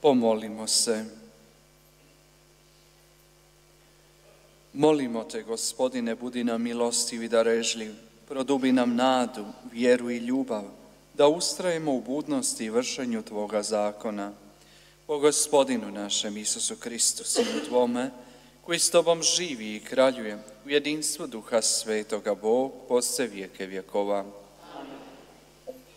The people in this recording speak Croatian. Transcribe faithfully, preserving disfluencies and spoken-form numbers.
Pomolimo se. Molimo te, Gospodine, budi nam milostiv i darežljiv, produbi nam nadu, vjeru i ljubav, da ustrajemo u budnosti i vršenju Tvoga zakona. Po Gospodinu našem Isusu Kristu, Sinu Tvome, koji s Tobom živi i kraljuje u jedinstvu Duha Svetoga, Bog, poslije vijeke vjekova.